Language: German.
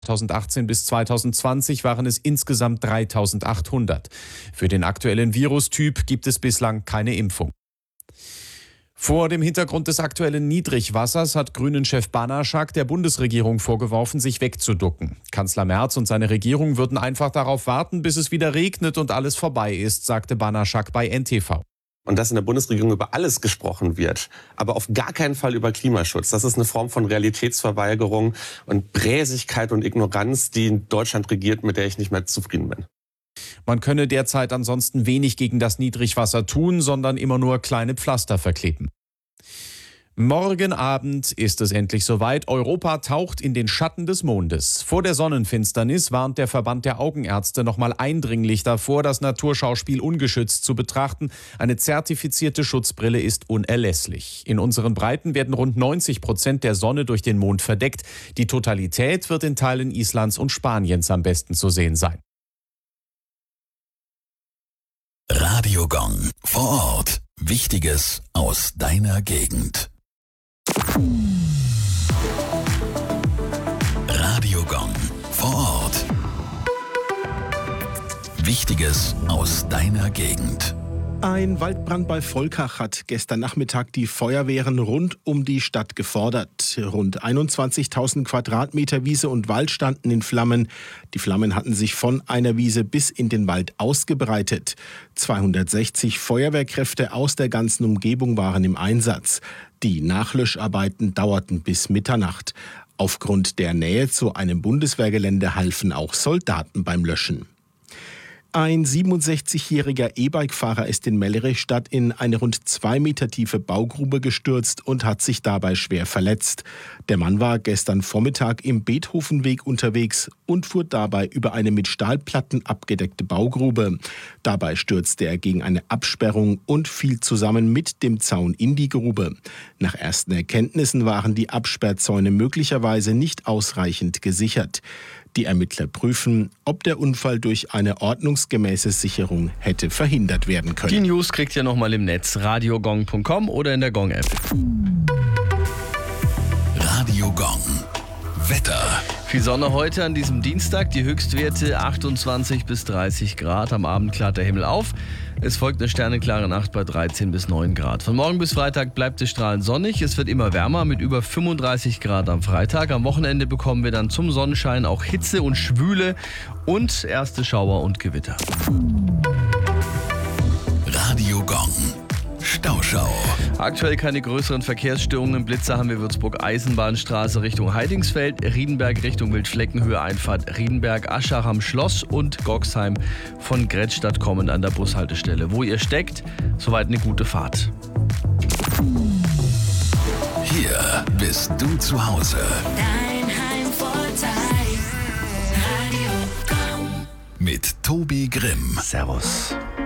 2018 bis 2020 waren es insgesamt 3.800. Für den aktuellen Virustyp gibt es bislang keine Impfung. Vor dem Hintergrund des aktuellen Niedrigwassers hat Grünen-Chef Banaschak der Bundesregierung vorgeworfen, sich wegzuducken. Kanzler Merz und seine Regierung würden einfach darauf warten, bis es wieder regnet und alles vorbei ist, sagte Banaschak bei NTV. Und dass in der Bundesregierung über alles gesprochen wird, aber auf gar keinen Fall über Klimaschutz. Das ist eine Form von Realitätsverweigerung und Bräsigkeit und Ignoranz, die in Deutschland regiert, mit der ich nicht mehr zufrieden bin. Man könne derzeit ansonsten wenig gegen das Niedrigwasser tun, sondern immer nur kleine Pflaster verkleben. Morgen Abend ist es endlich soweit. Europa taucht in den Schatten des Mondes. Vor der Sonnenfinsternis warnt der Verband der Augenärzte nochmal eindringlich davor, das Naturschauspiel ungeschützt zu betrachten. Eine zertifizierte Schutzbrille ist unerlässlich. In unseren Breiten werden rund 90% der Sonne durch den Mond verdeckt. Die Totalität wird in Teilen Islands und Spaniens am besten zu sehen sein. Radio Gong vor Ort. Wichtiges aus deiner Gegend. Radio Gong vor Ort. Wichtiges aus deiner Gegend. Ein Waldbrand bei Volkach hat gestern Nachmittag die Feuerwehren rund um die Stadt gefordert. Rund 21.000 Quadratmeter Wiese und Wald standen in Flammen. Die Flammen hatten sich von einer Wiese bis in den Wald ausgebreitet. 260 Feuerwehrkräfte aus der ganzen Umgebung waren im Einsatz. Die Nachlöscharbeiten dauerten bis Mitternacht. Aufgrund der Nähe zu einem Bundeswehrgelände halfen auch Soldaten beim Löschen. Ein 67-jähriger E-Bike-Fahrer ist in Mellerich-Stadt in eine rund 2 Meter tiefe Baugrube gestürzt und hat sich dabei schwer verletzt. Der Mann war gestern Vormittag im Beethovenweg unterwegs und fuhr dabei über eine mit Stahlplatten abgedeckte Baugrube. Dabei stürzte er gegen eine Absperrung und fiel zusammen mit dem Zaun in die Grube. Nach ersten Erkenntnissen waren die Absperrzäune möglicherweise nicht ausreichend gesichert. Die Ermittler prüfen, ob der Unfall durch eine ordnungsgemäße Sicherung hätte verhindert werden können. Die News kriegt ihr nochmal im Netz, radiogong.com oder in der Gong-App. Radio Gong. Wetter. Viel Sonne heute an diesem Dienstag, die Höchstwerte 28 bis 30 Grad. Am Abend klart der Himmel auf. Es folgt eine sternenklare Nacht bei 13 bis 9 Grad. Von morgen bis Freitag bleibt es strahlend sonnig. Es wird immer wärmer mit über 35 Grad am Freitag. Am Wochenende bekommen wir dann zum Sonnenschein auch Hitze und Schwüle und erste Schauer und Gewitter. Radio Gong. Stauschau. Aktuell keine größeren Verkehrsstörungen. Blitzer haben wir Würzburg-Eisenbahnstraße Richtung Heidingsfeld, Riedenberg Richtung Wildfleckenhöhe, Einfahrt Riedenberg, Aschach am Schloss und Goxheim von Grätzstadt kommend an der Bushaltestelle. Wo ihr steckt, soweit eine gute Fahrt. Hier bist du zu Hause. Dein Heimvorteil. Radio Gong. Mit Tobi Grimm. Servus.